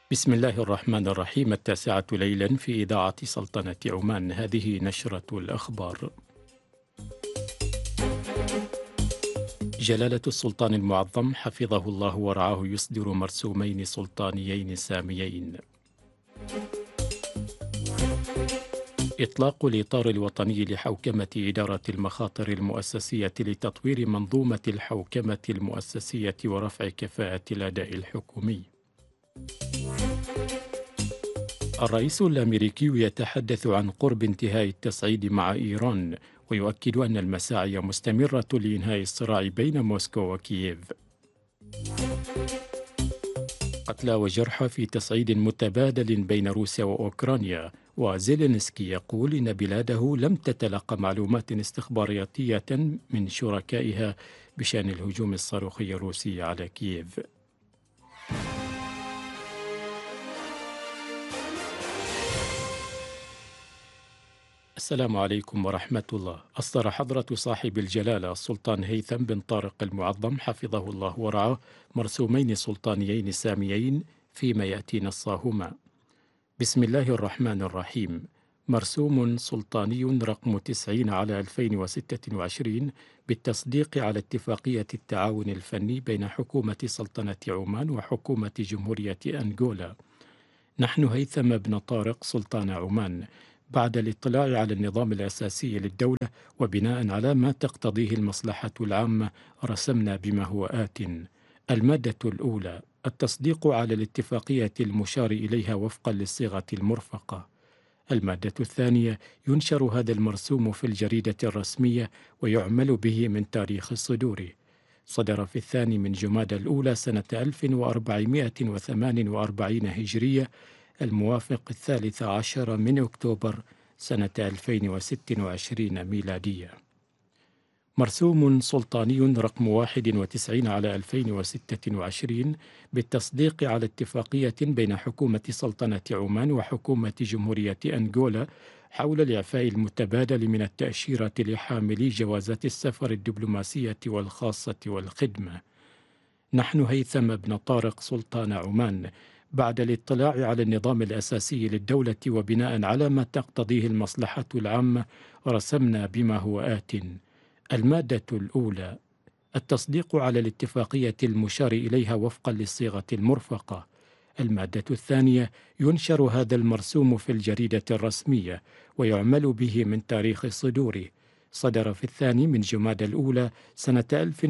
بسم الله الرحمن الرحيم. 9 ليلا في إذاعة سلطنة عمان. هذه نشرة الأخبار. جلالة السلطان المعظم حفظه الله ورعاه يصدر مرسومين سلطانيين ساميين. إطلاق الإطار الوطني لحوكمة إدارة المخاطر المؤسسية لتطوير منظومة الحوكمة المؤسسية ورفع كفاءة الأداء الحكومي. الرئيس الأمريكي يتحدث عن قرب انتهاء التصعيد مع إيران، ويؤكد أن المساعي مستمرة لإنهاء الصراع بين موسكو وكييف. قتلى وجرحى في تصعيد متبادل بين روسيا وأوكرانيا، وزيلينسكي يقول إن بلاده لم تتلقى معلومات استخباراتية من شركائها بشأن الهجوم الصاروخي الروسي على كييف. السلام عليكم ورحمة الله. أصدر حضرة صاحب الجلالة السلطان هيثم بن طارق المعظم حفظه الله ورعاه مرسومين سلطانيين ساميين فيما يأتي نصاهما. بسم الله الرحمن الرحيم. مرسوم سلطاني رقم 90 على 2026 بالتصديق على اتفاقية التعاون الفني بين حكومة سلطنة عمان وحكومة جمهورية أنغولا. نحن هيثم بن طارق سلطان عمان، بعد الاطلاع على النظام الأساسي للدولة وبناء على ما تقتضيه المصلحة العامة، رسمنا بما هو آت. المادة الأولى: التصديق على الاتفاقية المشار إليها وفقا للصيغة المرفقة. المادة الثانية: ينشر هذا المرسوم في الجريدة الرسمية ويعمل به من تاريخ صدوره. صدر في 2 من جمادى الأولى سنة 1448 هجرية، الموافق 13 من أكتوبر سنة 2026 ميلادية. مرسوم سلطاني رقم 91 على 2026 بالتصديق على اتفاقية بين حكومة سلطنة عمان وحكومة جمهورية أنغولا حول الإعفاء المتبادل من التأشيرة لحاملي جوازات السفر الدبلوماسية والخاصة والخدمة. نحن هيثم بن طارق سلطان عمان، بعد الاطلاع على النظام الأساسي للدولة وبناء على ما تقتضيه المصلحة العامة، رسمنا بما هو آت. المادة الأولى: التصديق على الاتفاقية المشار إليها وفقا للصيغة المرفقة. المادة الثانية: ينشر هذا المرسوم في الجريدة الرسمية ويعمل به من تاريخ صدوره. صدر في 2 من جمادى الأولى سنة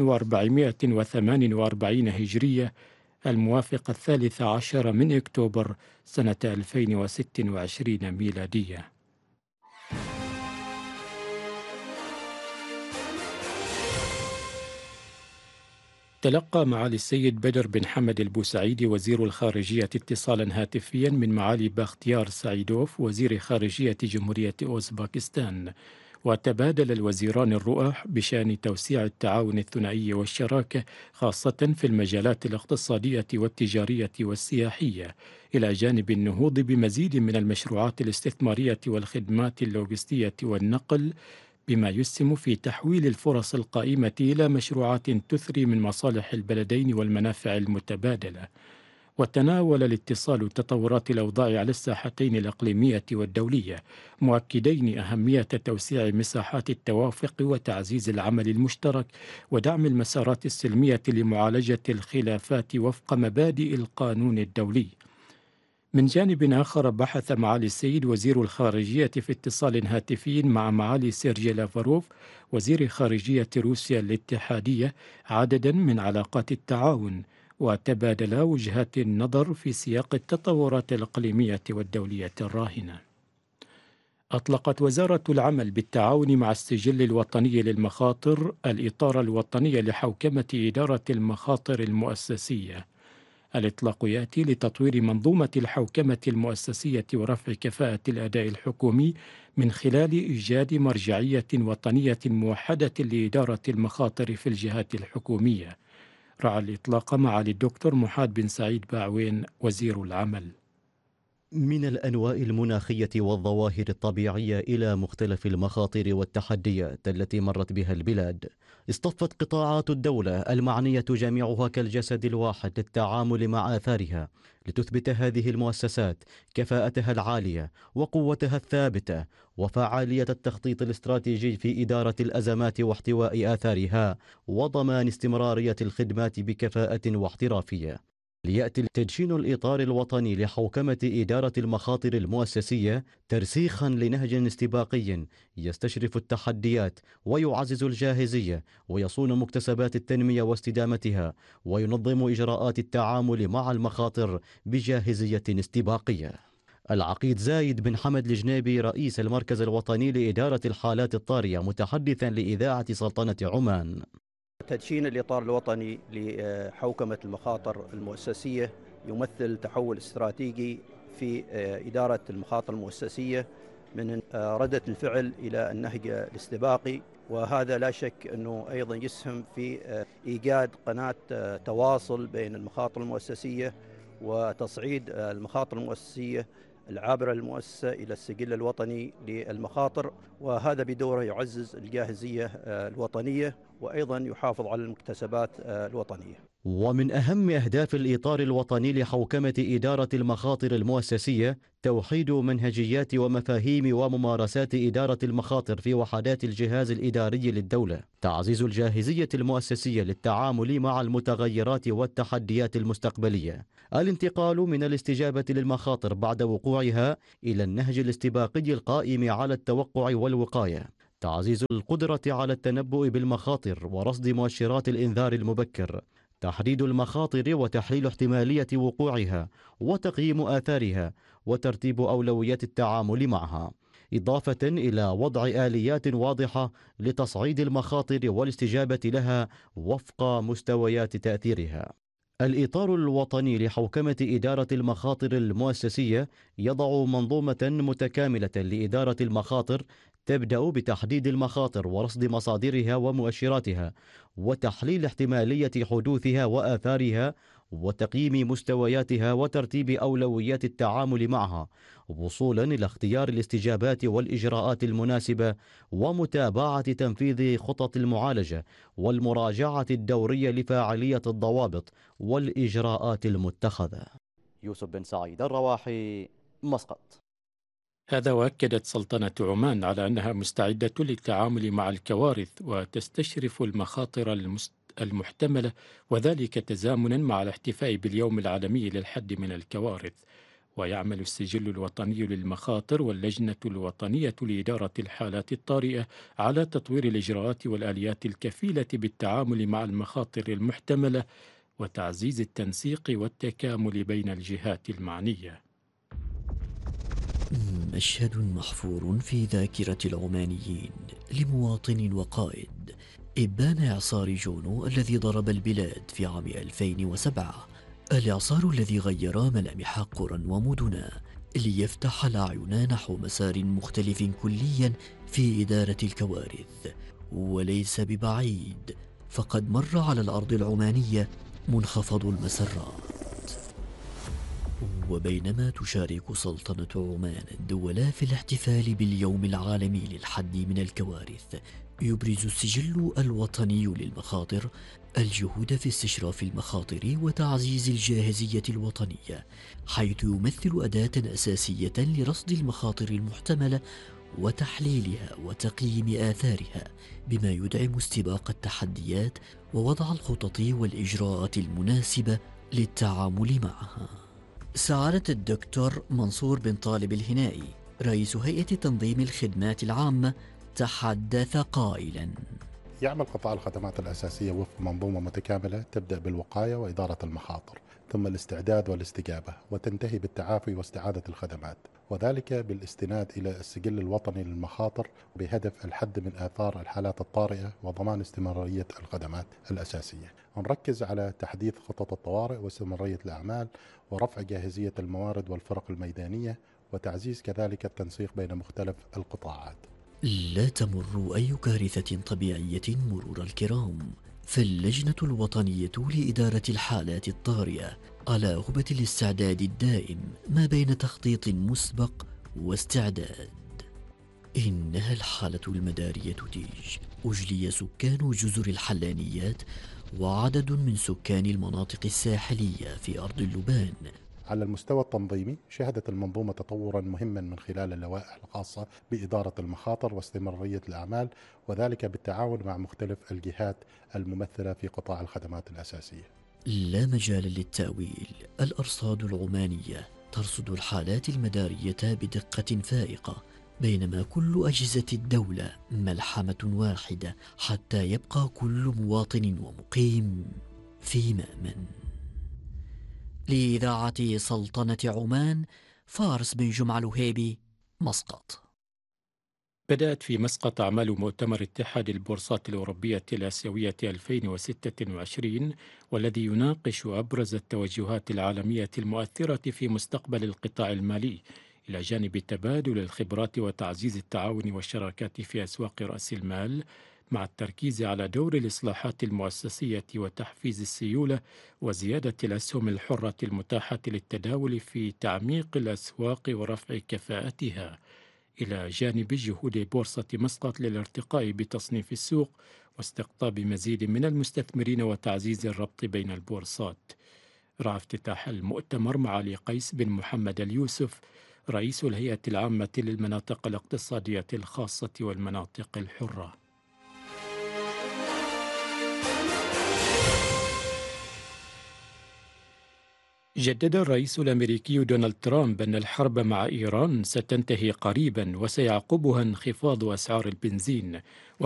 1448 هجرية، الموافق 13 من أكتوبر سنة 2026 ميلادية. تلقى معالي السيد بدر بن حمد البوسعيدي وزير الخارجية اتصالا هاتفيا من معالي باختيار سعيدوف وزير خارجية جمهورية أوزباكستان، وتبادل الوزيران الرؤى بشأن توسيع التعاون الثنائي والشراكة، خاصة في المجالات الاقتصادية والتجارية والسياحية، إلى جانب النهوض بمزيد من المشروعات الاستثمارية والخدمات اللوجستية والنقل، بما يسهم في تحويل الفرص القائمة إلى مشروعات تثري من مصالح البلدين والمنافع المتبادلة. وتناول الاتصال تطورات الأوضاع على الساحتين الإقليمية والدولية، مؤكدين أهمية توسيع مساحات التوافق وتعزيز العمل المشترك ودعم المسارات السلمية لمعالجة الخلافات وفق مبادئ القانون الدولي. من جانب آخر، بحث معالي السيد وزير الخارجية في اتصال هاتفي مع معالي سيرجي لافاروف وزير خارجية روسيا الاتحادية عددا من علاقات التعاون، وتبادلا وجهات النظر في سياق التطورات الإقليمية والدولية الراهنة. أطلقت وزارة العمل بالتعاون مع السجل الوطني للمخاطر الإطار الوطني لحوكمة إدارة المخاطر المؤسسية. الإطلاق يأتي لتطوير منظومة الحوكمة المؤسسية ورفع كفاءة الأداء الحكومي من خلال إيجاد مرجعية وطنية موحدة لإدارة المخاطر في الجهات الحكومية. رعى الإطلاق معالي الدكتور محاد بن سعيد باعوين وزير العمل. من الأنواع المناخية والظواهر الطبيعية إلى مختلف المخاطر والتحديات التي مرت بها البلاد، اصطفت قطاعات الدولة المعنية جميعها كالجسد الواحد للتعامل مع آثارها، لتثبت هذه المؤسسات كفاءتها العالية وقوتها الثابتة وفعالية التخطيط الاستراتيجي في إدارة الأزمات واحتواء آثارها وضمان استمرارية الخدمات بكفاءة واحترافية. ليأتي تدشين الإطار الوطني لحوكمة إدارة المخاطر المؤسسية ترسيخا لنهج استباقي يستشرف التحديات ويعزز الجاهزية ويصون مكتسبات التنمية واستدامتها وينظم إجراءات التعامل مع المخاطر بجاهزية استباقية. العقيد زايد بن حمد الجنيبي رئيس المركز الوطني لإدارة الحالات الطارئة متحدثا لإذاعة سلطنة عمان: تدشين الإطار الوطني لحوكمة المخاطر المؤسسية يمثل تحول استراتيجي في إدارة المخاطر المؤسسية من ردة الفعل إلى النهج الاستباقي، وهذا لا شك أنه أيضا يسهم في إيجاد قناة تواصل بين المخاطر المؤسسية وتصعيد المخاطر المؤسسية العابرة للمؤسسة إلى السجل الوطني للمخاطر، وهذا بدوره يعزز الجاهزية الوطنية وأيضا يحافظ على المكتسبات الوطنية. ومن أهم أهداف الإطار الوطني لحوكمة إدارة المخاطر المؤسسية توحيد منهجيات ومفاهيم وممارسات إدارة المخاطر في وحدات الجهاز الإداري للدولة، تعزيز الجاهزية المؤسسية للتعامل مع المتغيرات والتحديات المستقبلية، الانتقال من الاستجابة للمخاطر بعد وقوعها إلى النهج الاستباقي القائم على التوقع والوقاية، تعزيز القدرة على التنبؤ بالمخاطر ورصد مؤشرات الإنذار المبكر، تحديد المخاطر وتحليل احتمالية وقوعها وتقييم آثارها وترتيب أولويات التعامل معها، إضافة إلى وضع آليات واضحة لتصعيد المخاطر والاستجابة لها وفق مستويات تأثيرها. الإطار الوطني لحوكمة إدارة المخاطر المؤسسية يضع منظومة متكاملة لإدارة المخاطر تبدأ بتحديد المخاطر ورصد مصادرها ومؤشراتها وتحليل احتمالية حدوثها وآثارها وتقييم مستوياتها وترتيب أولويات التعامل معها وصولا إلى اختيار الاستجابات والإجراءات المناسبة ومتابعة تنفيذ خطط المعالجة والمراجعة الدورية لفاعلية الضوابط والإجراءات المتخذة. يوسف بن سعيد، الرواحي، مسقط. هذا، وأكدت سلطنة عمان على أنها مستعدة للتعامل مع الكوارث وتستشرف المخاطر المحتملة، وذلك تزامنا مع الاحتفاء باليوم العالمي للحد من الكوارث. ويعمل السجل الوطني للمخاطر واللجنة الوطنية لإدارة الحالات الطارئة على تطوير الإجراءات والآليات الكفيلة بالتعامل مع المخاطر المحتملة وتعزيز التنسيق والتكامل بين الجهات المعنية. مشهد محفور في ذاكرة العمانيين لمواطن وقائد إبان إعصار جونو الذي ضرب البلاد في عام 2007، الإعصار الذي غير ملامح قرى ومدن ليفتح الأعين نحو مسار مختلف كليا في إدارة الكوارث. وليس ببعيد فقد مر على الأرض العمانية منخفض المسرات. وبينما تشارك سلطنة عمان الدول في الاحتفال باليوم العالمي للحد من الكوارث، يبرز السجل الوطني للمخاطر الجهود في استشراف المخاطر وتعزيز الجاهزية الوطنية، حيث يمثل أداة أساسية لرصد المخاطر المحتملة وتحليلها وتقييم آثارها، بما يدعم استباق التحديات ووضع الخطط والإجراءات المناسبة للتعامل معها. سعادة الدكتور منصور بن طالب الهنائي رئيس هيئة تنظيم الخدمات العامة تحدث قائلا: يعمل قطاع الخدمات الأساسية وفق منظومة متكاملة تبدأ بالوقاية وإدارة المخاطر، ثم الاستعداد والاستجابة، وتنتهي بالتعافي واستعادة الخدمات، وذلك بالاستناد إلى السجل الوطني للمخاطر بهدف الحد من آثار الحالات الطارئة وضمان استمرارية الخدمات الأساسية. نركز على تحديث خطط الطوارئ واستمرارية الأعمال ورفع جاهزية الموارد والفرق الميدانية وتعزيز كذلك التنسيق بين مختلف القطاعات. لا تمر أي كارثة طبيعية مرور الكرام، فاللجنة الوطنية لإدارة الحالات الطارئة على هبة الاستعداد الدائم ما بين تخطيط مسبق واستعداد. إنها الحالة المدارية تيج. أجلي سكان جزر الحلانيات وعدد من سكان المناطق الساحلية في أرض اللبان. على المستوى التنظيمي شهدت المنظومة تطورا مهما من خلال اللوائح الخاصة بإدارة المخاطر واستمرارية الأعمال، وذلك بالتعاون مع مختلف الجهات الممثلة في قطاع الخدمات الأساسية. لا مجال للتأويل. الأرصاد العمانية ترصد الحالات المدارية بدقة فائقة، بينما كل أجهزة الدولة ملحمة واحدة حتى يبقى كل مواطن ومقيم في مأمن. لإذاعة سلطنة عمان، فارس بن جمعة الوهيبي، مسقط. بدأت في مسقط أعمال مؤتمر اتحاد البورصات الأوروبية الآسيوية 2026، والذي يناقش أبرز التوجهات العالمية المؤثرة في مستقبل القطاع المالي، إلى جانب تبادل الخبرات وتعزيز التعاون والشراكات في أسواق رأس المال، مع التركيز على دور الإصلاحات المؤسسية وتحفيز السيولة وزيادة الأسهم الحرة المتاحة للتداول في تعميق الأسواق ورفع كفاءتها، إلى جانب جهود بورصة مسقط للارتقاء بتصنيف السوق واستقطاب مزيد من المستثمرين وتعزيز الربط بين البورصات. رأى افتتاح المؤتمر معالي قيس بن محمد اليوسف، رئيس الهيئة العامة للمناطق الاقتصادية الخاصة والمناطق الحرة. جدد الرئيس الأمريكي دونالد ترامب أن الحرب مع إيران ستنتهي قريبا وسيعقبها انخفاض أسعار البنزين،